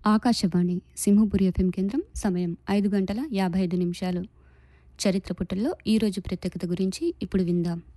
Akashvani Simhapuri FM కేంద్రం. సమయం 5 గంటల 55 నిమిషాలు. చరిత్ర పుటల్లో ఈరోజు ప్రత్యేకత గురించి ఇప్పుడు విందాం.